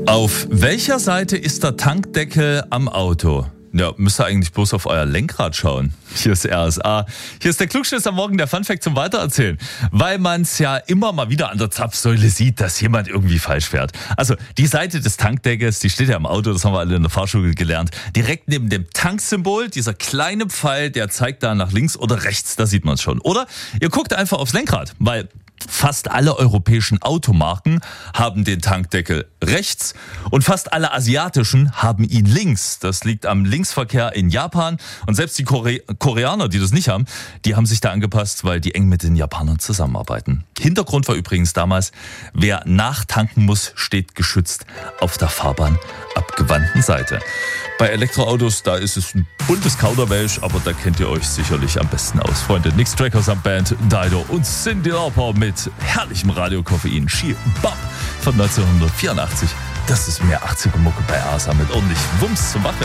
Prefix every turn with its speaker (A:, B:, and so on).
A: Auf welcher Seite ist der Tankdeckel am Auto? Ja, müsst ihr eigentlich bloß auf euer Lenkrad schauen. Hier ist RSA. Hier ist der Klugscheißer am Morgen, der Funfact zum Weitererzählen. Weil man es ja immer mal wieder an der Zapfsäule sieht, dass jemand irgendwie falsch fährt. Also die Seite des Tankdeckels, die steht ja im Auto, das haben wir alle in der Fahrschule gelernt. Direkt neben dem Tanksymbol, dieser kleine Pfeil, der zeigt da nach links oder rechts, da sieht man es schon. Oder ihr guckt einfach aufs Lenkrad, weil fast alle europäischen Automarken haben den Tankdeckel rechts und fast alle asiatischen haben ihn links. Das liegt am Linksverkehr in Japan und selbst die Koreaner, die das nicht haben, die haben sich da angepasst, weil die eng mit den Japanern zusammenarbeiten. Hintergrund war übrigens damals, wer nachtanken muss, steht geschützt auf der Fahrbahn abgewandten Seite. Bei Elektroautos, da ist es ein buntes Kauderwelsch, aber da kennt ihr euch sicherlich am besten aus. Freunde, Nick Straker samt Band, Dido und Cyndi Lauper mit herrlichem Radiokoffein. She Bop von 1984. Das ist mehr 80er Mucke bei ASA mit ordentlich Wumms zum Wachwerden.